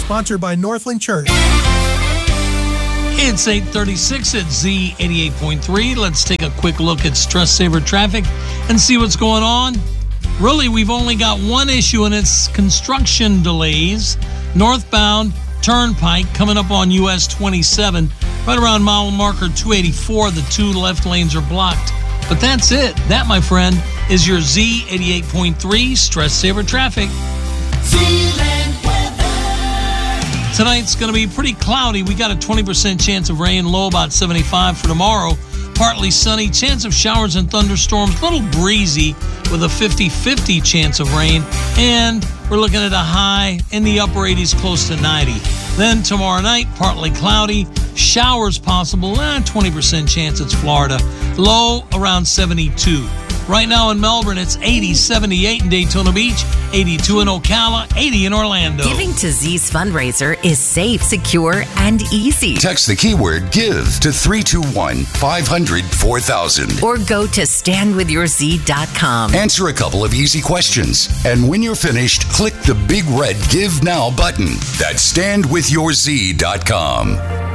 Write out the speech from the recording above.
Sponsored by Northland Church. It's 8:36 at Z88.3. Let's take a quick look at Stress Saver traffic and see what's going on. Really, we've only got one issue, and it's construction delays. Northbound Turnpike coming up on US 27, right around mile marker 284. The two left lanes are blocked. But that's it. That, my friend, is your Z88.3 Stress Saver traffic. Tonight's going to be pretty cloudy. We got a 20% chance of rain, low about 75 for tomorrow. Partly sunny, chance of showers and thunderstorms, a little breezy with a 50-50 chance of rain. And we're looking at a high in the upper 80s, close to 90. Then tomorrow night, partly cloudy, showers possible, 20% chance it's Florida. Low around 72. Right now in Melbourne, it's 80, 78 in Daytona Beach, 82 in Ocala, 80 in Orlando. Giving to Z's fundraiser is safe, secure, and easy. Text the keyword GIVE to 321-500-4000. Or go to standwithyourz.com. Answer a couple of easy questions. And when you're finished, click the big red Give Now button. That's standwithyourz.com.